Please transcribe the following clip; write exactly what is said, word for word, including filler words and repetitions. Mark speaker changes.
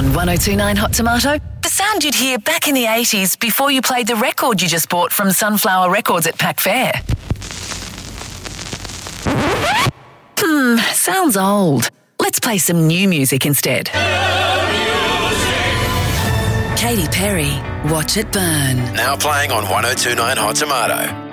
Speaker 1: On one oh two point nine Hot Tomato, the sound you'd hear back in the eighties before you played the record you just bought from Sunflower Records at Pack Fair. Hmm, sounds old. Let's play some new music instead. Katy Perry, Watch It Burn.
Speaker 2: Now playing on one oh two point nine Hot Tomato.